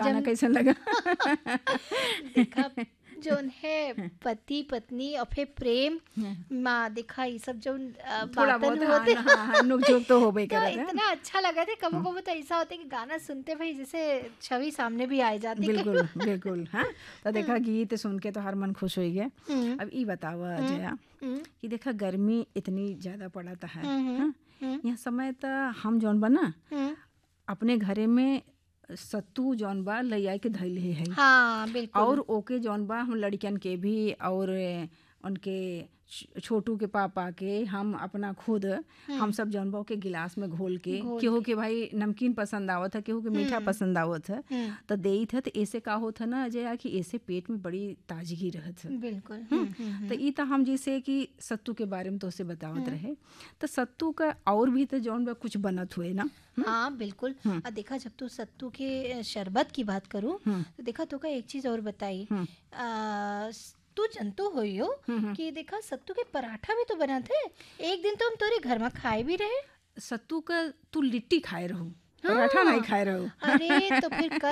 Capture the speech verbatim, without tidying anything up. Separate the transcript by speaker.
Speaker 1: गाना
Speaker 2: जब
Speaker 1: कैसन लगा?
Speaker 2: देखा जोन है पति पत्नी और फिर प्रेम माँ, देखा ये सब जो अ,
Speaker 1: थोड़ा
Speaker 2: बातन
Speaker 1: बहुत हाँ
Speaker 2: होते
Speaker 1: हाँ हाँ नुक झोंक तो होबे
Speaker 2: तो
Speaker 1: करत है।
Speaker 2: इतना अच्छा लगा था। कबो कबो तो ऐसा होता है कि गाना सुनते भाई जैसे छवि सामने भी आ जाती कई
Speaker 1: बिल्कुल
Speaker 2: बार।
Speaker 1: बिल्कुल हाँ। तो देखा गीत सुन के तो हर मन खुश हो गया।
Speaker 2: हम्म,
Speaker 1: अब ई बताओ
Speaker 2: हम्म,
Speaker 1: अजया
Speaker 2: हम्म,
Speaker 1: कि देखा गर्मी इतनी ज्यादा पड़ता है
Speaker 2: हम्म,
Speaker 1: हाँ।
Speaker 2: हम्म,
Speaker 1: यह समय तो हम जौन बना
Speaker 2: हम्म,
Speaker 1: अपने घरे में सत्तू जौन बा ले आए के धैले है
Speaker 2: हाँ बिल्कुल।
Speaker 1: और ओके जौन बा हम लड़कियन के भी और उनके छ- छोटू के पापा के हम अपना खुद हम सब जौन बा ओके गिलास में घोल के
Speaker 2: घोल
Speaker 1: केहू के भाई नमकीन पसंद आवत है, केहू के मीठा
Speaker 2: हम्म,
Speaker 1: पसंद आवत है
Speaker 2: हम्म,
Speaker 1: तो देत है। तो ऐसे का होत है ना अजय कि ऐसे पेट में बड़ी ताजगी रहत है।
Speaker 2: बिल्कुल।
Speaker 1: हम्म,
Speaker 2: हम्म, हम्म,
Speaker 1: तो ई तो हम जैसे कि सत्तू के बारे में तो उसे बतावत
Speaker 2: हम्म,
Speaker 1: रहे। तो सत्तू का और भी तो जौन बा कुछ बनत हुए ना।
Speaker 2: हाँ बिल्कुल।
Speaker 1: हम्म,
Speaker 2: और देखा जब तू सत्तू के शरबत की बात करूँ
Speaker 1: हम्म,
Speaker 2: तो देखा तो का एक चीज और बताई।
Speaker 1: हम्म,
Speaker 2: आ, स- तू जनतो होई हो
Speaker 1: हम्म,
Speaker 2: कि देखा सत्तू के पराठा भी तो बनाते हैं। एक दिन तो हम तोरे घर में खाए भी रहे।
Speaker 1: सत्तू का तू लिट्टी खाए रहो, पराठा नहीं
Speaker 2: हाँ,
Speaker 1: खाए रहो।
Speaker 2: अरे तो फिर